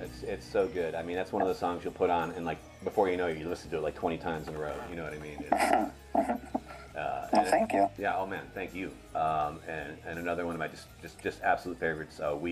It's so good. I mean, that's one of the songs you'll put on, and like before you know it, you listen to it like 20 times in a row. You know what I mean? Well, thank you. Yeah. Oh man, thank you. And another one of my just absolute favorites. We